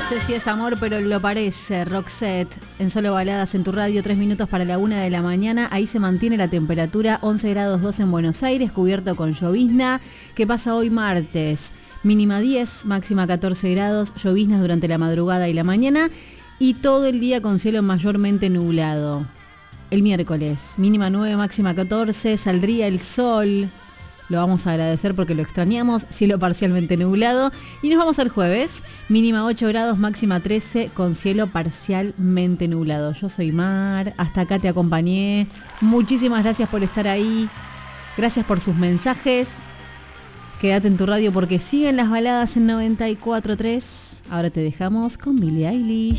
sé si es amor, pero lo parece. Roxette, en Solo Baladas en tu radio, 3 minutos para la 1 de la mañana. Ahí se mantiene la temperatura, 11 grados 2 en Buenos Aires, cubierto con llovizna. ¿Qué pasa hoy martes? Mínima 10, máxima 14 grados, lloviznas durante la madrugada y la mañana. Y todo el día con cielo mayormente nublado. El miércoles, mínima 9, máxima 14, saldría el sol. Lo vamos a agradecer porque lo extrañamos, cielo parcialmente nublado. Y nos vamos al jueves, mínima 8 grados, máxima 13, con cielo parcialmente nublado. Yo soy Mar, hasta acá te acompañé. Muchísimas gracias por estar ahí. Gracias por sus mensajes. Quédate en tu radio porque siguen las baladas en 94.3. Ahora te dejamos con Billie Eilish.